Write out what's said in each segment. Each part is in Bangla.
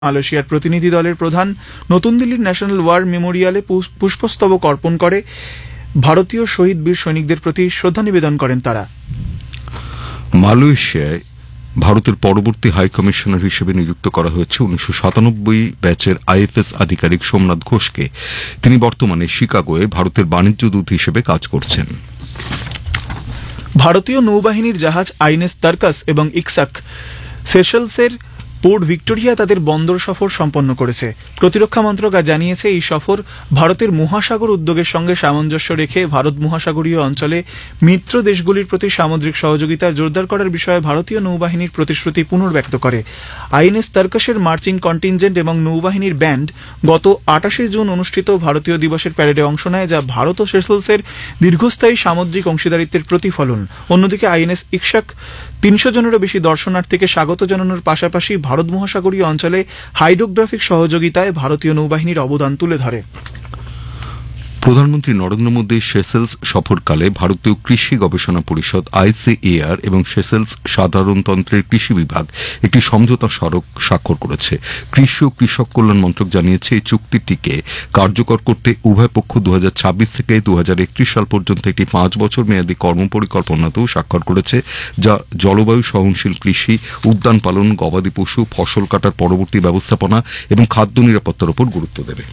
মালয়েশিয়ার প্রতিনিধি দলের প্রধান নতুন দিল্লির ন্যাশনাল ওয়ার মেমোরিয়ালে পুষ্পস্তবক অর্পণ করে ভারতীয় শহীদ বীর সৈনিকদের প্রতি শ্রদ্ধা নিবেদন করেন তারা। মালয়েশিয়ায় ভারতের পরবর্তী হাই কমিশনার হিসেবে নিযুক্ত করা হয়েছে 1997 ব্যাচের আইএফএস আধিকারিক সোমনাথ ঘোষকে। তিনি বর্তমানে শিকাগোয় ভারতের বাণিজ্য দূত হিসেবে কাজ করছেন। ভারতীয় নৌবাহিনীর জাহাজ আইএনএস তারকাস এবং ইকসাক সেশেলসের পোর্ট ভিক্টোরিয়া তাদের বন্দর সফর সম্পন্ন করেছে। প্রতিরক্ষা মন্ত্রক আজ জানিয়েছে এই সফর ভারতের মহাসাগর উদ্যোগের সঙ্গে সামঞ্জস্য রেখে ভারত মহাসাগরীয় অঞ্চলে মিত্র দেশগুলির প্রতি সামুদ্রিক সহযোগিতা জোরদার করার বিষয়ে ভারতীয় নৌবাহিনীর প্রতিশ্রুতি পুনর্ব্যক্ত করে। আইএনএস তারকাসের মার্চিং কন্টিনজেন্ট এবং নৌবাহিনীর ব্যান্ড গত 28 জুন অনুষ্ঠিত ভারতীয় দিবসের প্যারেডে অংশ নেয়, যা ভারত ও সেশেলসের দীর্ঘস্থায়ী সামুদ্রিক অংশীদারিত্বের প্রতিফলন। অন্যদিকে আইএনএস ইকসাক 300 জনেরও বেশি দর্শনার্থীকে স্বাগত জানানোর পাশাপাশি ভারত মহাসাগরীয় অঞ্চলে হাইড্রোগ্রাফিক সহযোগিতায় ভারতীয় নৌবাহিনীর অবদান তুলে ধরে। প্রধানমন্ত্রী নরেন্দ্র মোদী সেশেলস সফরকালে ভারতীয় কৃষি গবেষণা পরিষদ আইসিএআর এবং সেশেলস সাধারণতন্ত্রের কৃষি বিভাগ একটি সমঝোতা স্মারক স্বাক্ষর করেছে। কৃষি ও কৃষক কল্যাণ মন্ত্রক জানিয়েছে এই চুক্তিটিকে কার্যকর করতে উভয় পক্ষ 2026 থেকে 2031 সাল পর্যন্ত একটি 5 বছর মেয়াদী কর্মপরিকল্পনাতেও স্বাক্ষর করেছে, যা জলবায়ু সহনশীল কৃষি, উদ্যান পালন, গবাদি পশু, ফসল কাটার পরবর্তী ব্যবস্থাপনা এবং খাদ্য নিরাপত্তার উপর গুরুত্ব দেবে।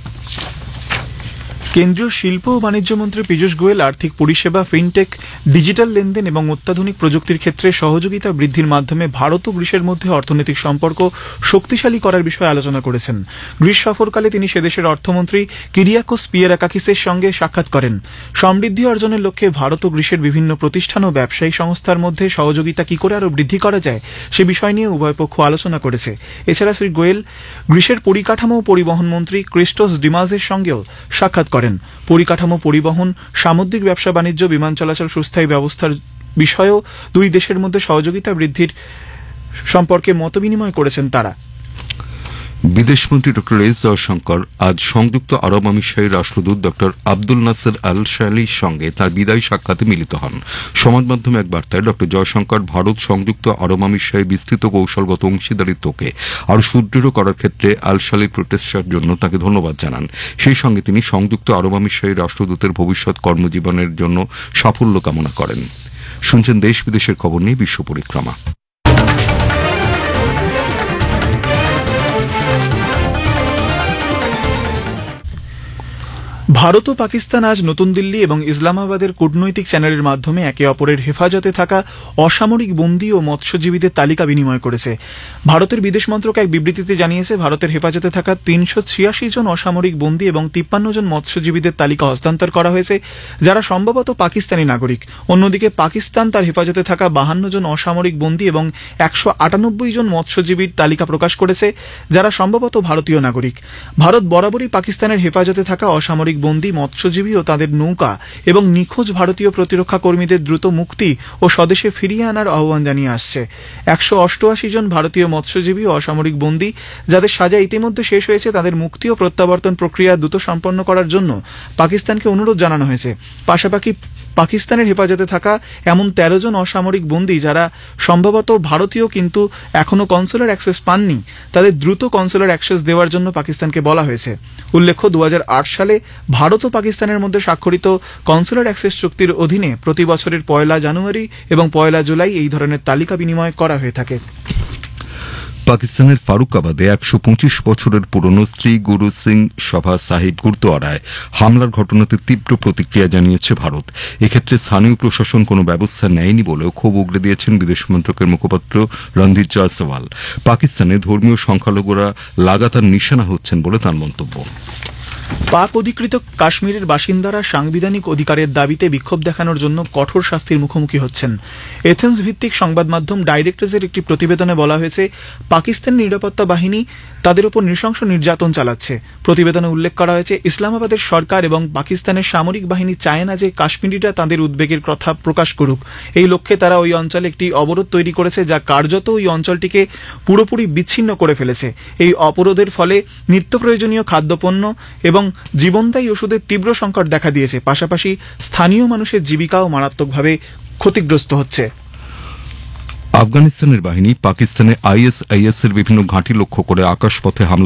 কেন্দ্রীয় শিল্প ও বাণিজ্য মন্ত্রী পীযূষ গোয়েল আর্থিক পরিষেবা, ফিনটেক, ডিজিটাল লেনদেন এবং অত্যাধুনিক প্রযুক্তির ক্ষেত্রে সহযোগিতা বৃদ্ধির মাধ্যমে ভারত ও গ্রিসের মধ্যে অর্থনৈতিক সম্পর্ক শক্তিশালী করার বিষয়ে আলোচনা করেছেন। গ্রিস সফরকালে তিনি সেদেশের অর্থমন্ত্রী কিরিয়াকোস পিয়েরাকাকিসের সঙ্গে সাক্ষাৎ করেন। সমৃদ্ধি অর্জনের লক্ষ্যে ভারত ও গ্রিসের বিভিন্ন প্রতিষ্ঠান ও ব্যবসায়ী সংস্থার মধ্যে সহযোগিতা কি করে আরও বৃদ্ধি করা যায় সে বিষয় নিয়ে উভয় পক্ষ আলোচনা করেছে। এছাড়া শ্রী গোয়েল গ্রিসের পরিকাঠামো ও পরিবহন মন্ত্রী ক্রিস্টোস ডিমাজের সঙ্গেও সাক্ষাৎ করেন। পরিকাঠামো, পরিবহন, সামুদ্রিক ব্যবসা বাণিজ্য, বিমান চলাচল সুস্থায়ী ব্যবস্থার বিষয়েও দুই দেশের মধ্যে সহযোগিতা বৃদ্ধির সম্পর্কে মতবিনিময় করেছেন তারা। বিদেশমন্ত্রী ড এস জয়শঙ্কর আজ সংযুক্ত আরব আমিরশাহীর রাষ্ট্রদূত ড আব্দুল নাসের আল শালির সঙ্গে তাঁর বিদায়ী সাক্ষাতে মিলিত হন। সমাজ মাধ্যমে এক বার্তায় ড জয়শঙ্কর ভারত সংযুক্ত আরব আমিরশাহী বিস্তৃত কৌশলগত অংশীদারিত্বকে আরও সুদৃঢ় করার ক্ষেত্রে আল শালির প্রচেষ্টার জন্য তাঁকে ধন্যবাদ জানান। সেই সঙ্গে তিনি সংযুক্ত আরব আমিরশাহীর রাষ্ট্রদূতের ভবিষ্যৎ কর্মজীবনের জন্য সাফল্য কামনা করেন। শুনছেন দেশ বিদেশের খবর নিয়ে বিশ্ব পরিক্রমা। ভারত ও পাকিস্তান আজ নতুন দিল্লি এবং ইসলামাবাদের কূটনৈতিক চ্যানেলের মাধ্যমে একে অপরের হেফাজতে থাকা অসামরিক বন্দী ও মৎস্যজীবীদের তালিকা বিনিময় করেছে। ভারতের বিদেশ মন্ত্রক এক বিবৃতিতে জানিয়েছে, ভারতের হেফাজতে থাকা 386 জন অসামরিক বন্দী এবং 53 জন মৎস্যজীবীদের তালিকা হস্তান্তর করা হয়েছে, যারা সম্ভবত পাকিস্তানি নাগরিক। অন্যদিকে পাকিস্তান তার হেফাজতে থাকা 52 জন অসামরিক বন্দী এবং 198 জন মৎস্যজীবীর তালিকা প্রকাশ করেছে, যারা সম্ভবত ভারতীয় নাগরিক। ভারত বরাবরই পাকিস্তানের হেফাজতে থাকা অসামরিক বন্দী, মৎস্যজীবী ও তাদের নৌকা এবং নিখোঁজ ভারতীয় প্রতিরক্ষা কর্মীদের দ্রুত মুক্তি ও স্বদেশে ফিরিয়ে আনার আহ্বান জানিয়ে আসছে। 188 জন ভারতীয় মৎস্যজীবী ও অসামরিক বন্দী, যাদের সাজা ইতিমধ্যে শেষ হয়েছে, তাদের মুক্তি ও প্রত্যাবর্তন প্রক্রিয়া দ্রুত সম্পন্ন করার জন্য পাকিস্তানকে অনুরোধ জানানো হয়েছে। পাশাপাশি পাকিস্তানের হেফাজতে থাকা এমন 13 জন অসামরিক বন্দী, যারা সম্ভবত ভারতীয় কিন্তু এখনও কনসুলার অ্যাক্সেস পাননি, তাদের দ্রুত কনসুলার অ্যাক্সেস দেওয়ার জন্য পাকিস্তানকে বলা হয়েছে। উল্লেখ্য, 2008 সালে ভারত ও পাকিস্তানের মধ্যে স্বাক্ষরিত কনসুলার অ্যাক্সেস চুক্তির অধীনে প্রতি বছরের 1 জানুয়ারি এবং 1 জুলাই এই ধরনের তালিকা বিনিময় করা হয়ে থাকে। পাকিস্তানের ফারুকাবাদে 125 বছরের পুরনো শ্রী গুরু সিং সভা সাহিব গুরুদ্বারায় হামলার ঘটনাতে তীব্র প্রতিক্রিয়া জানিয়েছে ভারত। এক্ষেত্রে স্থানীয় প্রশাসন কোনো ব্যবস্থা নেয়নি বলেও ক্ষোভ উগরে দিয়েছেন বিদেশ মন্ত্রকের মুখপাত্র রণধীর জয়সওয়াল। পাকিস্তানে ধর্মীয় সংখ্যালঘুরা লাগাতার নিশানা হচ্ছেন বলে তাঁর মন্তব্য। পাক অধিকৃত কাশ্মীরের বাসিন্দারা সাংবিধানিক অধিকারের দাবিতে বিক্ষোভ দেখানোর জন্য কঠোর শাস্তির মুখোমুখি হচ্ছেন। এথেন্স ভিত্তিক সংবাদ মাধ্যম ডাইরেক্টরের একটি প্রতিবেদনে বলা হয়েছে, পাকিস্তানের নিরাপত্তা বাহিনী তাদের উপর নৃশংস নির্যাতন চালাচ্ছে। প্রতিবেদনে উল্লেখ করা হয়েছে, ইসলামাবাদের সরকার এবং পাকিস্তানের সামরিক বাহিনী চায় না যে কাশ্মীরিরা তাদের উদ্বেগের কথা প্রকাশ করুক। এই লক্ষ্যে তারা ওই অঞ্চলে একটি অবরোধ তৈরি করেছে, যা কার্যত ওই অঞ্চলটিকে পুরোপুরি বিচ্ছিন্ন করে ফেলেছে। এই অবরোধের ফলে নিত্য প্রয়োজনীয় খাদ্যপণ্য এবং জীবনদায়ী ওষুধের তীব্র সংকট দেখা দিয়েছে। পাশাপাশি স্থানীয় মানুষের জীবিকাও মারাত্মকভাবে ক্ষতিগ্রস্ত হচ্ছে। আফগানিস্তানের বাহিনী পাকিস্তানে আইএসআইএস এর বিভিন্ন ঘাঁটি লক্ষ্য করে আকাশপথে হামলা